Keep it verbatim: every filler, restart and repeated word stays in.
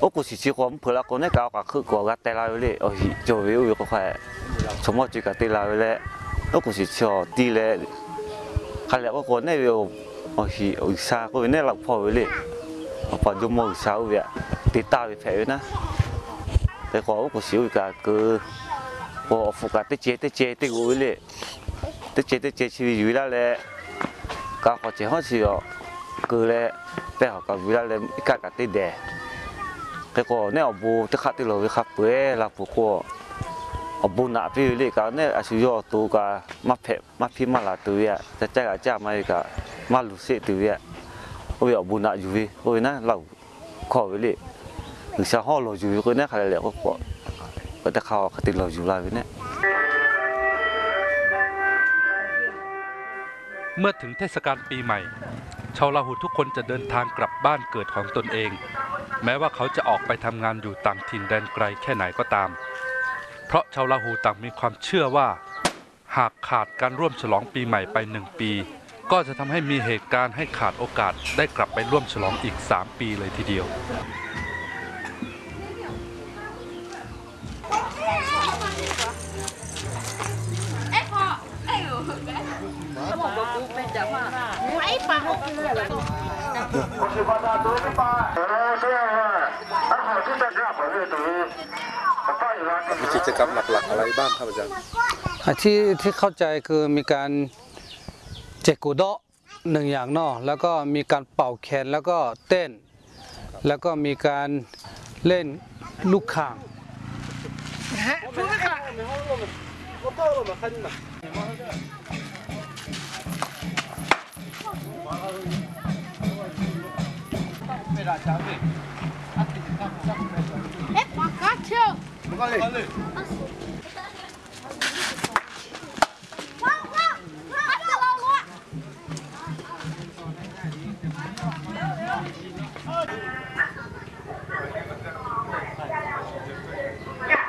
我古时时我们陪了国内搞搞去国家带来嘞，哦，就有有个块，从我最近带来嘞，我古时说低嘞，看了我国内有，哦是有啥国内老破嘞，我反正没有啥个，ติดตาไปแผลนะแต่ขอ我古时有个个，我复个对接对接对我嘞，对接对接ชีวิตอยู่แล้วแหละก็ขอเจ้าสิอ๋อคือเลยแต่เขาก็วิลาเลยอีกการติดแดดแต่ก็เนี่ยเอาบูที่ขัดที่เราขับเปื่อยเราผูกคอเอาบูหนาพี่เลยก็เนี่ยอาชีพตัวก็มาเพ็บมาพิมมาลาตัวเนี่ยจะแจ้งอาจารย์มาก็มาลุเสียตัวเนี่ยโอ้ยเอาบูหนาอยู่พี่โอ้ยนะเราขอไปเลยหรือชาวห้องเราอยู่ก็เนี่ยใครเลยก็ขอก็จะเขาติดเราอยู่แล้วเนี่ยเมื่อถึงเทศกาลปีใหม่ชาวลาหูทุกคนจะเดินทางกลับบ้านเกิดของตนเองแม้ว่าเขาจะออกไปทำงานอยู่ต่างถิ่นแดนไกลแค่ไหนก็ตามเพราะชาวลาหูต่างมีความเชื่อว่าหากขาดการร่วมฉลองปีใหม่ไปหนึ่งปีก็จะทำให้มีเหตุการณ์ให้ขาดโอกาสได้กลับไปร่วมฉลองอีกสามปีเลยทีเดียวมีกิจกรรมหลักๆอะไรบ้างครับอาจารย์ที่ที่เข้าใจคือมีการเจกุโดะหนึ่งอย่างเนาะแล้วก็มีการเป่าแคนแล้วก็เต้นแล้วก็มีการเล่นลูกข่าง Eh, Pikachu! Vale.